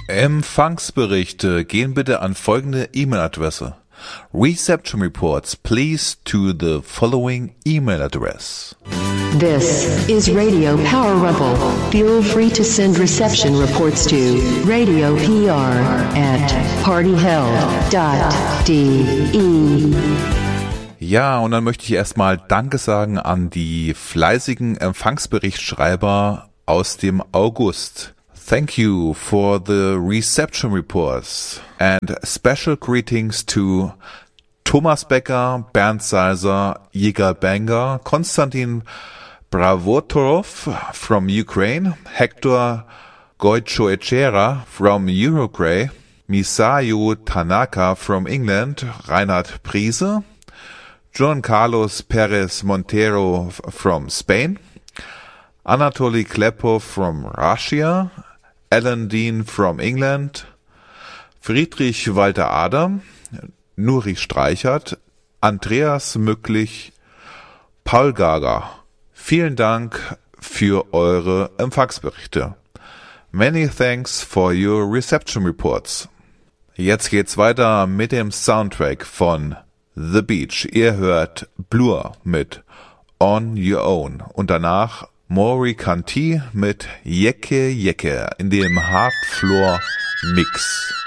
Empfangsberichte gehen bitte an folgende E-Mail-Adresse. Reception reports, please, to the following email address. This is Radio Power Rebel. Feel free to send reception reports to radiopr@partyheld.de. Ja, und dann möchte ich erstmal Danke sagen an die fleißigen Empfangsberichtschreiber aus dem August. Thank you for the reception reports and special greetings to Thomas Becker, Bernd Seiser, Yigal Banger, Konstantin Bravotorov from Ukraine, Hector Goicoechea from Uruguay, Misayo Tanaka from England, Reinhard Priese, Juan Carlos Perez Montero from Spain, Anatoly Klepov from Russia, Alan Dean from England, Friedrich Walter Adam, Nuri Streichert, Andreas Mücklich, Paul Gager. Vielen Dank für eure Empfangsberichte. Many thanks for your reception reports. Jetzt geht's weiter mit dem Soundtrack von The Beach. Ihr hört Blur mit On Your Own und danach Maury Canty mit Yeke Yeke in dem Hard Floor Mix.